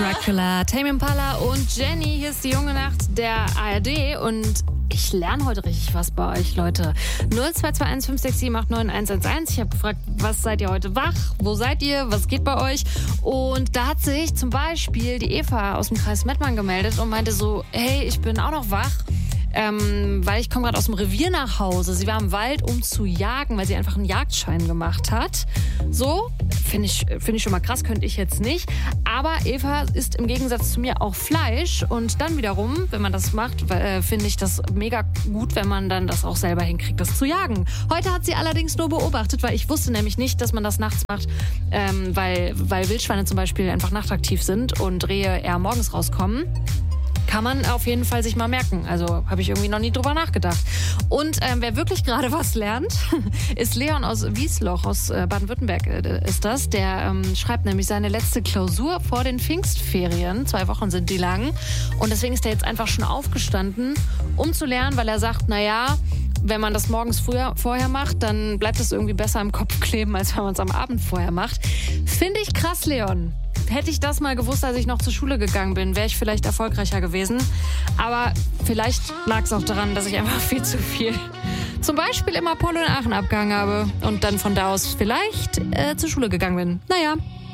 Dracula, Tame Impala und Jenny. Hier ist die junge Nacht der ARD und ich lerne heute richtig was bei euch, Leute. 0221 567 89111. Ich habe gefragt, was seid ihr heute wach? Wo seid ihr? Was geht bei euch? Und da hat sich zum Beispiel die Eva aus dem Kreis Mettmann gemeldet und meinte so, hey, ich bin auch noch wach. Weil ich komme gerade aus dem Revier nach Hause. Sie war im Wald, um zu jagen, weil sie einfach einen Jagdschein gemacht hat. So, finde ich schon mal krass, könnte ich jetzt nicht. Aber Eva isst im Gegensatz zu mir auch Fleisch. Und dann wiederum, wenn man das macht, finde ich das mega gut, wenn man dann das auch selber hinkriegt, das zu jagen. Heute hat sie allerdings nur beobachtet, weil ich wusste nämlich nicht, dass man das nachts macht, weil Wildschweine zum Beispiel einfach nachtaktiv sind und Rehe eher morgens rauskommen. Kann man auf jeden Fall sich mal merken. Also habe ich irgendwie noch nie drüber nachgedacht. Und wer wirklich gerade was lernt, ist Leon aus Wiesloch, aus Baden-Württemberg ist das. Der schreibt nämlich seine letzte Klausur vor den Pfingstferien. 2 Wochen sind die lang. Und deswegen ist er jetzt einfach schon aufgestanden, um zu lernen, weil er sagt, naja, wenn man das morgens vorher macht, dann bleibt es irgendwie besser im Kopf kleben, als wenn man es am Abend vorher macht. Finde ich krass, Leon. Hätte ich das mal gewusst, als ich noch zur Schule gegangen bin, wäre ich vielleicht erfolgreicher gewesen. Aber vielleicht lag es auch daran, dass ich einfach viel zu viel zum Beispiel im Apollo in Aachen abgehangen habe und dann von da aus vielleicht zur Schule gegangen bin. Naja.